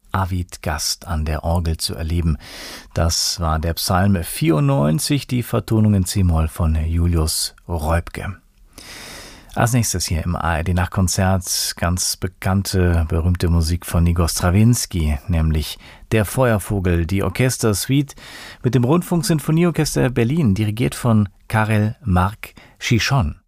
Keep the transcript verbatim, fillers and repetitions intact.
Arvid Gast an der Orgel zu erleben. Das war der Psalm vierundneunzig, die Vertonung in C-Moll von Julius Reubke. Als nächstes hier im A R D-Nachtkonzert ganz bekannte, berühmte Musik von Igor Strawinski, nämlich Der Feuervogel, die Orchestersuite mit dem Rundfunksinfonieorchester Berlin, dirigiert von Karel Mark Chichon.